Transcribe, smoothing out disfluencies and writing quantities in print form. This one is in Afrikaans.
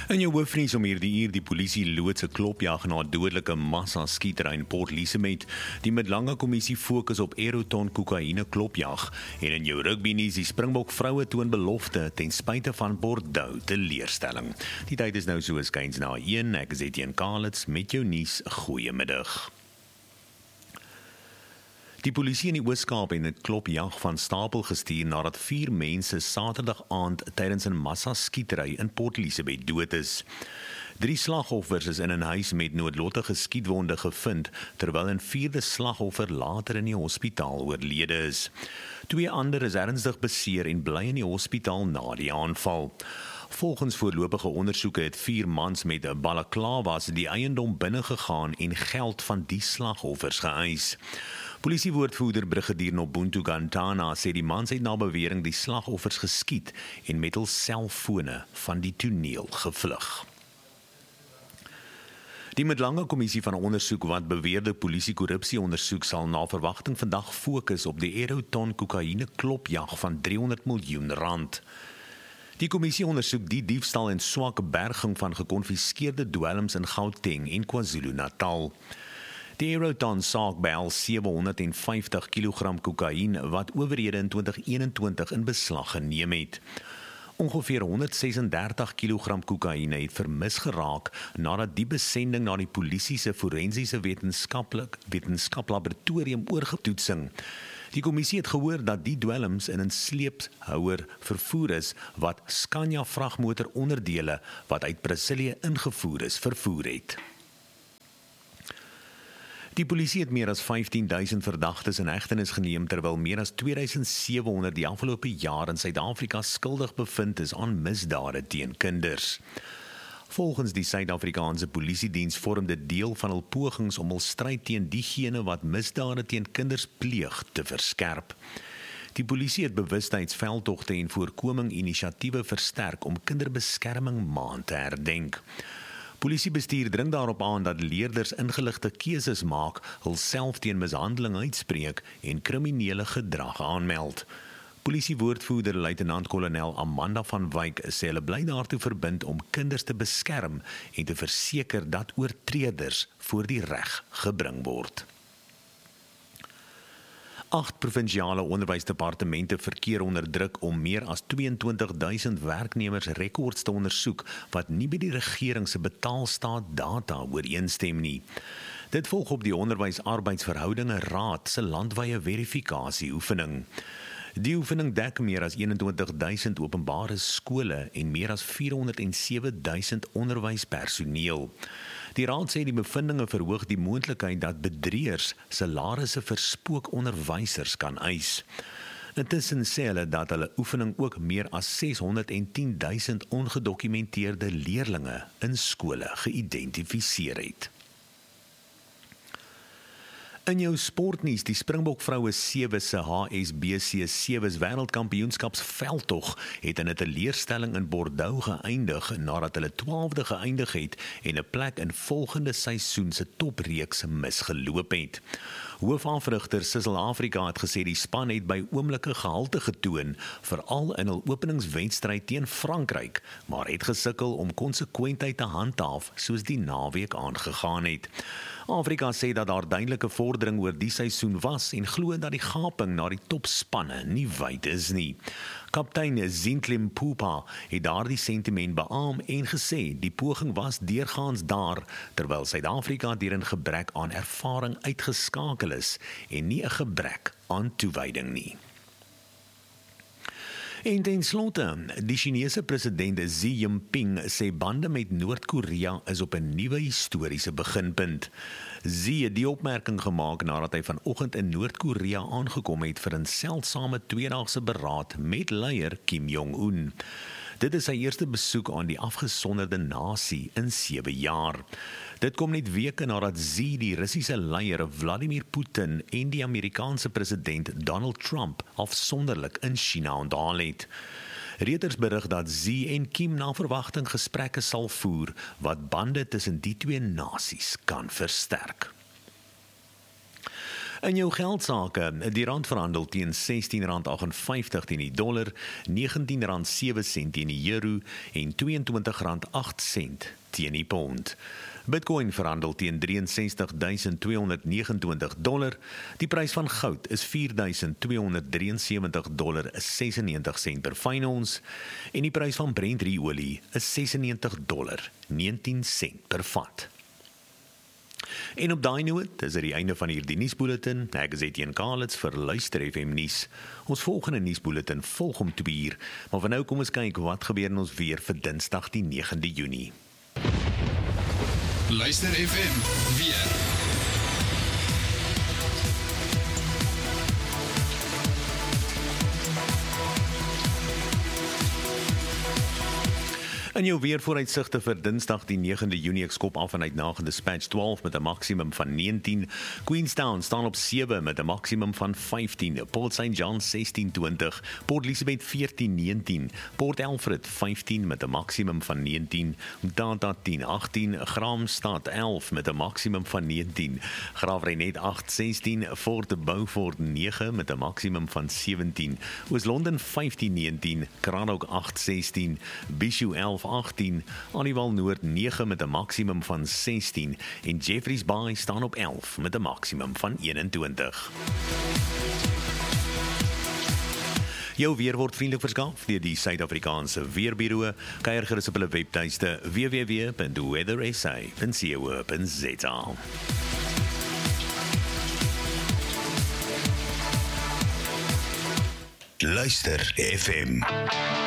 In jou hoofnuus om hierdie uur die polisie loods 'n klopjag na 'n dodelike massa-skietery in Port Elizabeth. Die Middellange Kommissie fokus op Aeroton kokaine klopjag. En in jou rugbynuus die Springbok vroue toon belofte ten spyte van Bordeaux teleurstelling. Die tyd is nou so skuins na 1. Ek is Etienne Kalitz met jou nuus. Goeiemiddag. Die polisie in die Oos-Kaap het 'n klopjag van stapel gestuur nadat 4 mense Saterdag aand tydens 'n massa-skietery in Port Elizabeth dood is. 3 slagoffers is in 'n huis met noodlottige skietwonde gevind, terwyl 'n 4de slagoffer later in die hospitaal oorlede is. 2 ander is ernstig beseer en bly in die hospitaal na die aanval. Volgens voorlopige ondersoeke het 4 mans met 'n balaklavas die eiendom binnegegaan en geld van die slagoffers geëis. Polisiewoordvoerder Brigadier Nobuntu Gantana sê die mans het na bewering die slagoffers geskiet en met hul selfone van die toneel gevlug. Die Middellange Kommissie van ondersoek wat beweerde polisie-korrupsie ondersoek sal na verwagting vandag fokus op die Aeroton kokaine klopjag van R300 miljoen. Die kommissie ondersoek die diefstal en swak berging van gekonfiskeerde dwelms in Gauteng en KwaZulu-Natal. Die Aeroton saak behels 750 kg kokain wat owerhede in 2021 in beslag geneem het. Ongeveer 136 kg kokaine het vermis geraak nadat die besending na die polisie se forensiese wetenskaplaboratorium oorgetoetsing. Die kommissie het gehoor dat die dwelms in 'n sleephouer vervoer is wat Scania vragmotor onderdele wat uit Brasilië ingevoer is vervoer het. Die polisie het meer as 15.000 verdagtes in hegtenis geneem terwyl meer as 2.700 die afgelope jaar in Suid-Afrika skuldig bevind is aan misdade teen kinders. Volgens die Suid-Afrikaanse Polisiediens vorm dit deel van hul pogings om hul stryd teen diegene wat misdade teen kinders pleeg te verskerp. Die polisie het bewustheidsveldtogte en voorkoming-inisiatiewe versterk om Kinderbeskerming Maand te herdenk. Polisiebestuur dring daarop aan dat leerders ingeligte keuses maak, hulself teen mishandeling uitspreek en kriminele gedrag aanmeld. Polisiewoordvoerder luitenant-kolonel Amanda van Wyk sê hulle bly daartoe verbind om kinders te beskerm en te verseker dat oortreders voor die reg gebring word. 8 provinsiale onderwysdepartemente verkeer onder druk om meer as 22.000 werknemers rekords te ondersoek wat nie by die regering se betaalstaat data ooreenstem nie. Dit volg op die Onderwys-Arbeidsverhoudinge Raad se landwyse verifikasieoefening. Die oefening dek meer as 21.000 openbare skole en meer as 407.000 onderwyspersoneel. Die raad sê die bevindinge verhoog die moontlikheid dat bedrieërs salarisse vir spookonderwysers kan eis. Intussen sê hulle dat hulle oefening ook meer as 610.000 ongedokumenteerde leerlinge in skole geïdentifiseer het. In jou sportnuus, die Springbok vroue 7 se HSBC 7 wêreldkampioenskapsveldtog het in 'n teleurstelling in Bordeaux geëindig nadat hulle 12de geëindig het en 'n plek in volgende seisoen se topreeks misgeloop het. Hoofafrigter Sissel Afrika het gesê die span het by oomblikke gehalte getoon, veral in hul openingswedstryd teen Frankryk, maar het gesukkel om konsekwentheid te handhaaf soos die naweek aangegaan het. Afrika sê dat daar duidelike vordering oor die seisoen was en glo dat die gaping na die topspanne nie wyd is nie. Kaptein Zintle Mpupa het daardie sentiment beamoen en gesê die poging was deurgaans daar, terwyl Suid-Afrika deur 'n gebrek aan ervaring uitgeskakel is en nie 'n gebrek aan toewyding nie. En ten slotte, die Chinese president Xi Jinping sê bande met Noord-Korea is op 'n nuwe historiese beginpunt. Xi het die opmerking gemaak nadat hy vanoggend in Noord-Korea aangekom het vir 'n seldsame tweedaagse beraad met leier Kim Jong-un. Dit is sy eerste besoek aan die afgesonderde nasie in 7 jaar. Dit kom net weke nadat Xi die Russiese leier Vladimir Putin en die Amerikaanse president Donald Trump afsonderlik in China onthaal het. Reuters berig dat Xi en Kim na verwagting gesprekke sal voer wat bande tussen die twee nasies kan versterk. In jou geldsaake, die rand verhandel teen R16.58 teen die dollar, R19.07 teen die euro en R22.08 teen die pond. Bitcoin verhandel teen $63,229. Die prys van goud is $4,273,96 per fyn ons en die prys van Brent olie is $96,19 per vat. En op daai noot is dit die einde van hierdie nuusbulletin. Ek is Etienne Kalitz vir Luister FM nuus. Ons volgende nuusbulletin volg om 2:00, maar vir nou kom ons kyk wat gebeur in ons weer vir Dinsdag die 9de Junie. Luister FM weer. In jou weervooruitsigte vir Dinsdag die 9de Junie, ek skop af vanuit Nagedispatch 12 met 'n maksimum van 19, Queenstown staan op 7 met 'n maksimum van 15, Port St. John 16-20, Port Elizabeth 14-19, Port Alfred 15 met 'n maksimum van 19, Mthatha 10-18, Graamsstad 11 met 'n maksimum van 19, Graafrenet 8-16, Fort Beaufort 9 met 'n maksimum van 17, Oos-London 15-19, Cranbrook 8-16, Bishu 11-18, Aniwal Noord 9 met 'n maksimum van 16 en Jeffreys Bay staan op 11 met 'n maksimum van 21. Jou weer word vriendelik verskaf deur die Suid-Afrikaanse Weerbureau. Kyk gerus op hulle webtuiste www.weathersa.co.za. Luister FM.